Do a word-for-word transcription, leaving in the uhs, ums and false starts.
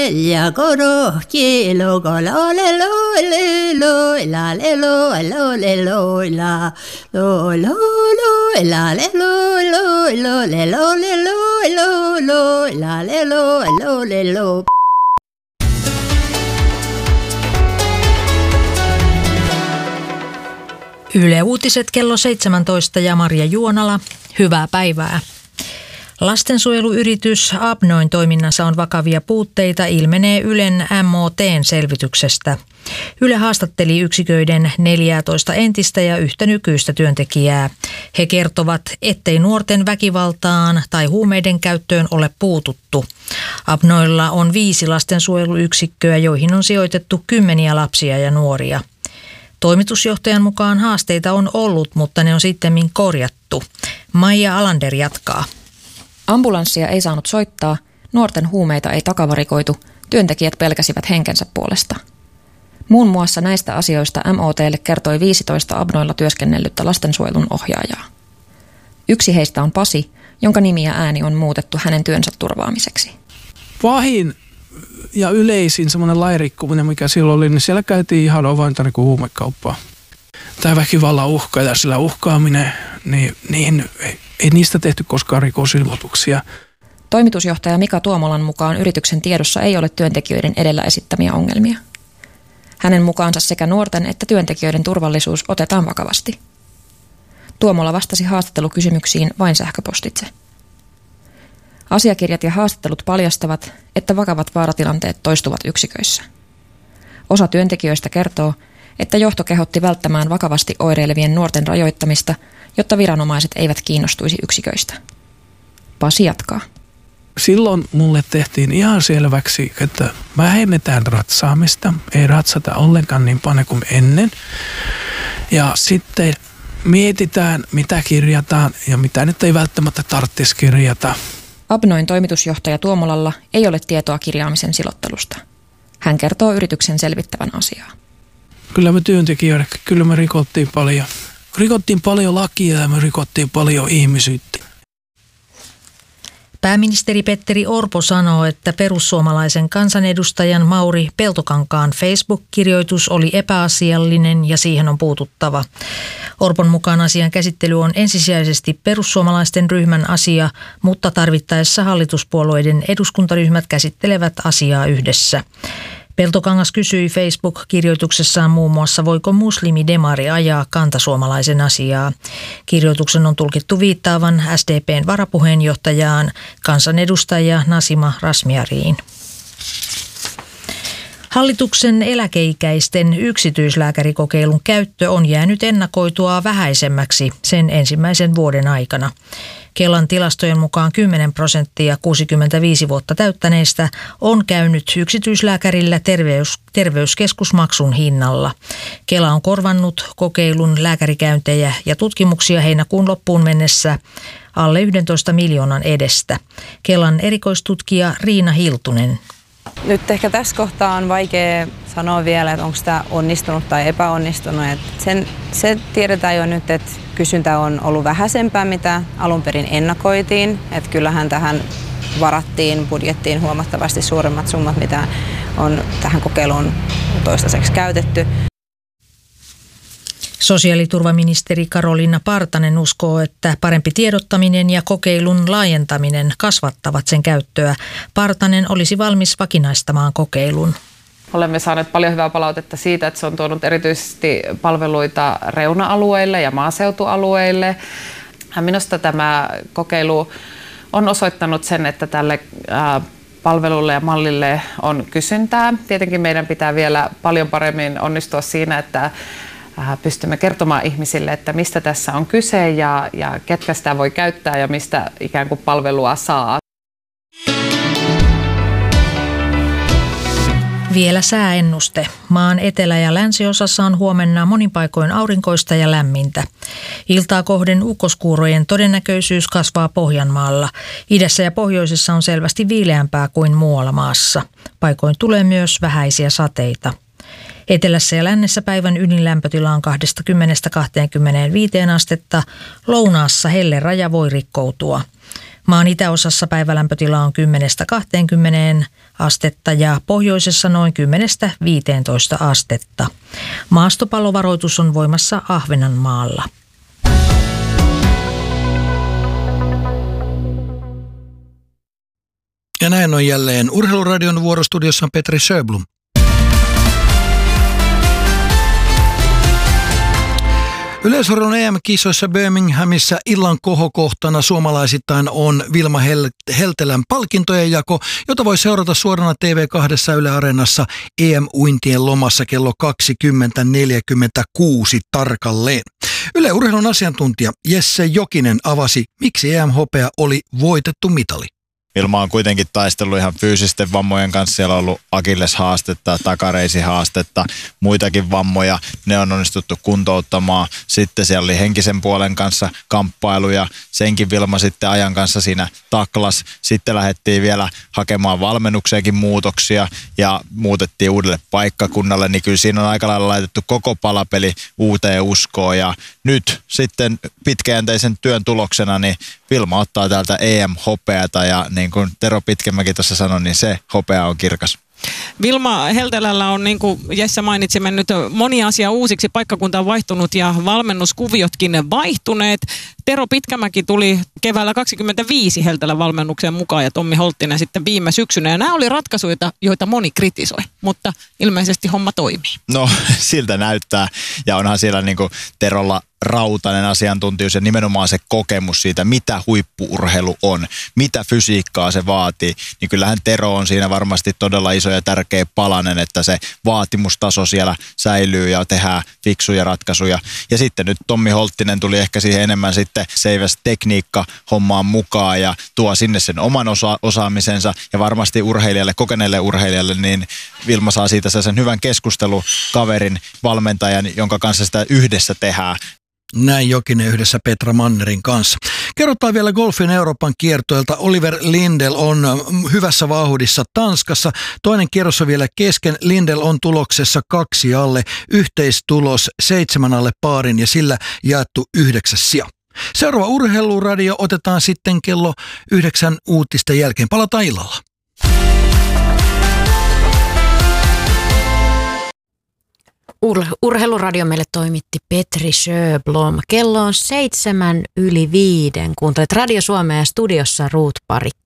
Ja koro kielo kola le lo le lo la le lo lo le lo la lo lo lo la le lo lo lo le lo le lo lo lo la le lo lo le lo. Yle Uutiset kello seitsemäntoista ja Marja Juonala. Hyvää päivää. Lastensuojeluyritys Abnoin toiminnassa on vakavia puutteita, ilmenee Ylen M O T:n selvityksestä. Yle haastatteli yksiköiden neljätoista entistä ja yhtä nykyistä työntekijää. He kertovat, ettei nuorten väkivaltaan tai huumeiden käyttöön ole puututtu. Abnoilla on viisi lastensuojeluyksikköä, joihin on sijoitettu kymmeniä lapsia ja nuoria. Toimitusjohtajan mukaan haasteita on ollut, mutta ne on sittemmin korjattu. Maija Alander jatkaa. Ambulanssia ei saanut soittaa, nuorten huumeita ei takavarikoitu, työntekijät pelkäsivät henkensä puolesta. Muun muassa näistä asioista M O T:lle kertoi viisitoista Abnoilla työskennellyttä lastensuojelun ohjaajaa. Yksi heistä on Pasi, jonka nimi ja ääni on muutettu hänen työnsä turvaamiseksi. Pahin ja yleisin semmoinen lairikkuminen, mikä silloin oli, niin siellä käytiin ihan avointa niin kuin huumekauppaa. Tämä väkivallan uhka ja sillä uhkaaminen, niin, niin ei, ei niistä tehty koskaan rikosilmoituksia. Toimitusjohtaja Mika Tuomolan mukaan yrityksen tiedossa ei ole työntekijöiden edellä esittämiä ongelmia. Hänen mukaansa sekä nuorten että työntekijöiden turvallisuus otetaan vakavasti. Tuomola vastasi haastattelukysymyksiin vain sähköpostitse. Asiakirjat ja haastattelut paljastavat, että vakavat vaaratilanteet toistuvat yksiköissä. Osa työntekijöistä kertoo, että johto kehotti välttämään vakavasti oireilevien nuorten rajoittamista, jotta viranomaiset eivät kiinnostuisi yksiköistä. Pasi jatkaa. Silloin mulle tehtiin ihan selväksi, että vähennetään ratsaamista, ei ratsata ollenkaan niin paljon kuin ennen. Ja sitten mietitään, mitä kirjataan ja mitä nyt ei välttämättä tarvitsisi kirjata. Abnoin toimitusjohtaja Tuomolalla ei ole tietoa kirjaamisen silottelusta. Hän kertoo yrityksen selvittävän asiaa. Kyllä me työntekijöille, kyllä me rikottiin paljon. Rikottiin paljon lakia ja me rikottiin paljon ihmisyyttä. Pääministeri Petteri Orpo sanoo, että perussuomalaisen kansanedustajan Mauri Peltokankaan Facebook-kirjoitus oli epäasiallinen ja siihen on puututtava. Orpon mukaan asian käsittely on ensisijaisesti perussuomalaisten ryhmän asia, mutta tarvittaessa hallituspuolueiden eduskuntaryhmät käsittelevät asiaa yhdessä. Peltokangas kysyi Facebook-kirjoituksessaan muun muassa, voiko muslimidemari ajaa kantasuomalaisen asiaa. Kirjoituksen on tulkittu viittaavan S D P:n varapuheenjohtajaan, kansanedustaja Nasima Razmyariin. Hallituksen eläkeikäisten yksityislääkärikokeilun käyttö on jäänyt ennakoitua vähäisemmäksi sen ensimmäisen vuoden aikana. Kelan tilastojen mukaan kymmenen prosenttia kuusikymmentäviisi vuotta täyttäneistä on käynyt yksityislääkärillä terveys, terveyskeskusmaksun hinnalla. Kela on korvannut kokeilun lääkärikäyntejä ja tutkimuksia heinäkuun loppuun mennessä alle yksitoista miljoonan edestä. Kelan erikoistutkija Riina Hiltunen. Nyt ehkä tässä kohtaa on vaikea sanoa vielä, että onko tämä onnistunut tai epäonnistunut. Et sen, se tiedetään jo nyt, että kysyntä on ollut vähäisempää, mitä alun perin ennakoitiin. Et kyllähän tähän varattiin budjettiin huomattavasti suuremmat summat, mitä on tähän kokeiluun toistaiseksi käytetty. Sosiaaliturvaministeri Karoliina Partanen uskoo, että parempi tiedottaminen ja kokeilun laajentaminen kasvattavat sen käyttöä. Partanen olisi valmis vakinaistamaan kokeilun. Olemme saaneet paljon hyvää palautetta siitä, että se on tuonut erityisesti palveluita reuna-alueille ja maaseutualueille. Minusta tämä kokeilu on osoittanut sen, että tälle palvelulle ja mallille on kysyntää. Tietenkin meidän pitää vielä paljon paremmin onnistua siinä, että pystymme kertomaan ihmisille, että mistä tässä on kyse ja, ja ketkä sitä voi käyttää ja mistä ikään kuin palvelua saa. Vielä sääennuste. Maan etelä- ja länsiosassa on huomenna monin paikoin aurinkoista ja lämmintä. Iltaa kohden ukkoskuurojen todennäköisyys kasvaa Pohjanmaalla. Idässä ja pohjoisessa on selvästi viileämpää kuin muualla maassa. Paikoin tulee myös vähäisiä sateita. Etelässä ja lännessä päivän ylin lämpötila on kaksikymmentä kaksikymmentäviisi astetta. Lounaassa helleraja voi rikkoutua. Maan itäosassa päivälämpötila on kymmenestä kahteenkymmeneen, astetta ja pohjoisessa noin kymmenestä viiteentoista astetta. Maastopallovaroitus on voimassa Ahvenanmaalla. Ja näin on jälleen Urheiluradion vuorostudiossa Petri Sjöblom. Yleisurheilun E M-kisoissa Birminghamissa illan kohokohtana suomalaisittain on Vilma Hel- Heltelän palkintojen jako, jota voi seurata suorana T V kaksi Yle Areenassa E M-uintien lomassa kello kaksikymmentä neljäkymmentäkuusi tarkalleen. Yle Urheilun asiantuntija Jesse Jokinen avasi, miksi E M-hopea oli voitettu mitali. Vilma on kuitenkin taistellut ihan fyysisten vammojen kanssa. Siellä on ollut akilleshaastetta, takareisihaastetta, muitakin vammoja. Ne on onnistuttu kuntouttamaan. Sitten siellä oli henkisen puolen kanssa kamppailuja. Senkin Vilma sitten ajan kanssa siinä taklas. Sitten lähdettiin vielä hakemaan valmennukseenkin muutoksia ja muutettiin uudelle paikkakunnalle. Niin kyllä siinä on aika lailla laitettu koko palapeli uuteen uskoon. Ja nyt sitten pitkäjänteisen työn tuloksena niin Vilma ottaa täältä E M-hopeata ja niin kuin Tero Pitkämäki tuossa sanoi, niin se hopea on kirkas. Vilma Heltelällä on, niin kuin Jesse mainitsi, mennyt moni asia uusiksi. Paikkakunta on vaihtunut ja valmennuskuviotkin vaihtuneet. Tero Pitkämäki tuli keväällä kaksikymmentäviisi Heltelän valmennukseen mukaan ja Tommi Holttinen sitten viime syksynä. Ja nämä oli ratkaisuja, joita moni kritisoi, mutta ilmeisesti homma toimii. No siltä näyttää ja onhan siellä niin kuin Terolla rautainen asiantuntijuus ja nimenomaan se kokemus siitä, mitä huippu-urheilu on, mitä fysiikkaa se vaatii, niin kyllähän Tero on siinä varmasti todella iso ja tärkeä palanen, että se vaatimustaso siellä säilyy ja tehdään fiksuja ratkaisuja. Ja sitten nyt Tommi Holttinen tuli ehkä siihen enemmän sitten seivästekniikka hommaan mukaan ja tuo sinne sen oman osa- osaamisensa ja varmasti urheilijalle, kokeneelle urheilijalle, niin Vilma saa siitä sen hyvän keskustelukaverin, valmentajan, jonka kanssa sitä yhdessä tehdään. Näin Jokinen yhdessä Petra Mannerin kanssa. Kerrotaan vielä golfin Euroopan kiertoilta. Oliver Lindell on hyvässä vauhdissa Tanskassa. Toinen kierros on vielä kesken. Lindell on tuloksessa kaksi alle. Yhteistulos seitsemän alle paarin ja sillä jaettu yhdeksäs sija. Seuraava Urheiluradio otetaan sitten kello yhdeksän uutisten jälkeen. Palataan illalla. Ur- Urheiluradio meille toimitti Petri Sjöblom. Kello on seitsemän yli viiden. Kuuntelet Radio Suomea ja studiossa Ruut Parikka.